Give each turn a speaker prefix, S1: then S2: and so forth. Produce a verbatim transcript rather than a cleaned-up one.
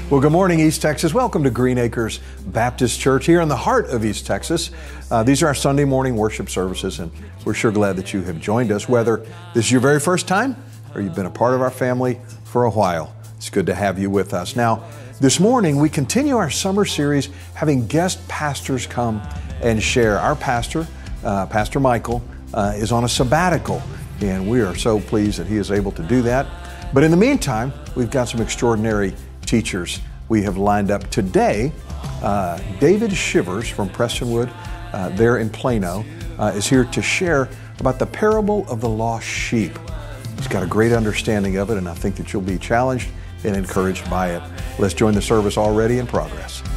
S1: Well, good morning, East Texas. Welcome to Green Acres Baptist Church here in the heart of East Texas. Uh, these are our Sunday morning worship services, and we're sure glad that you have joined us, whether this is your very first time or you've been a part of our family for a while. It's good to have you with us. Now, this morning we continue our summer series having guest pastors come and share. Our pastor, uh, Pastor Michael, uh, is on a sabbatical, and we are so pleased that he is able to do that. But in the meantime, we've got some extraordinary teachers we have lined up today. Uh, David Shivers from Prestonwood, uh, there in Plano, uh, is here to share about the parable of the lost sheep. He's got a great understanding of it, and I think that you'll be challenged and encouraged by it. Let's join the service already in progress.